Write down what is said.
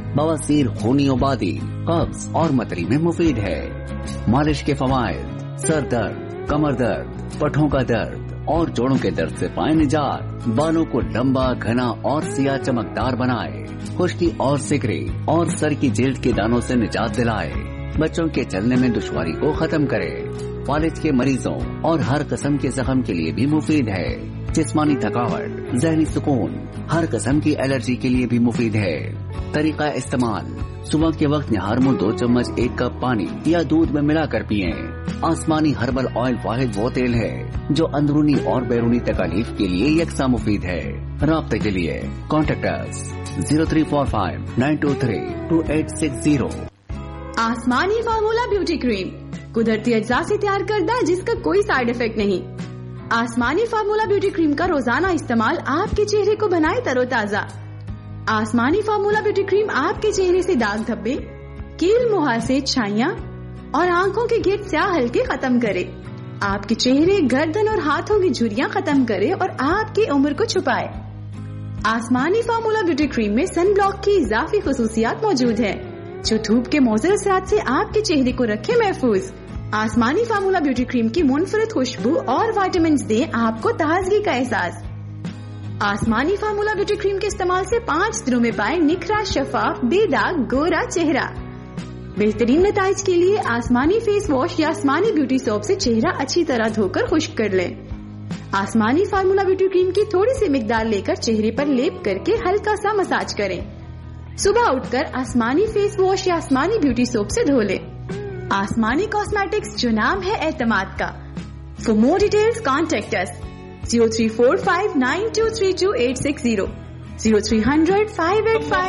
बवासीर, खूनी उबादी, कब्ज और मतली में मुफीद है। मालिश के फवायद: सर दर्द, कमर दर्द, पठों का दर्द और जोड़ों के दर्द से पाए निजात। बालों को लंबा, घना और सिया चमकदार बनाए। खुश्की और सिकरी और सर की जिल्द के दानों से निजात दिलाए। बच्चों के चलने में दुश्वारी को खत्म करे। फालिज के मरीजों और हर किस्म के जख्म के लिए भी मुफीद है। जिस्मानी थकावट, जहनी सुकून, हर किस्म की एलर्जी के लिए भी मुफीद है। तरीका इस्तेमाल: सुबह के वक्त निहारमो 2 चम्मच 1 कप पानी या दूध में मिलाकर पिए। आसमानी हर्बल ऑयल वाहिद वो तेल है जो अंदरूनी और बैरूनी तकलीफ के लिए यकसा मुफीद है। राब्ते के लिए कॉन्टेक्ट अस 0345923280। आसमानी फार्मूला ब्यूटी क्रीम कुदरती अज्जा से तैयार करदा जिसका कोई साइड इफेक्ट नहीं। आसमानी फार्मूला ब्यूटी क्रीम का रोजाना इस्तेमाल आपके चेहरे को बनाए तरोताजा। आसमानी फार्मूला ब्यूटी क्रीम आपके चेहरे से दाग धब्बे, कील मुहासे, छाइयां और आंखों के गिर स्याह हल्के खत्म करे। आपके चेहरे, गर्दन और हाथों की झुर्रियां खत्म करे और आपकी उम्र को छुपाए। आसमानी फार्मूला ब्यूटी क्रीम में सन ब्लॉक की इजाफी खुसूसियात मौजूद है जो धूप के मौजूद असरात से आपके चेहरे को रखे महफूज। आसमानी फार्मूला ब्यूटी क्रीम की मुनफरद खुशबू और विटामिन दे आपको ताजगी का एहसास। आसमानी फार्मूला ब्यूटी क्रीम के इस्तेमाल से 5 दिनों में पाए निखरा, शफाफ, बेदाग, गोरा चेहरा। बेहतरीन नताइज के लिए आसमानी फेस वॉश या आसमानी ब्यूटी सोप से चेहरा अच्छी तरह धोकर खुश्क कर लें। आसमानी फार्मूला ब्यूटी क्रीम की थोड़ी सी मिकदार लेकर चेहरे पर लेप करके हल्का सा मसाज करें। सुबह उठकर आसमानी फेस वॉश या आसमानी ब्यूटी सोप से धो लें। आसमानी कॉस्मेटिक्स, जो नाम है एतमाद का। For more details contact us 0345923280 0300 585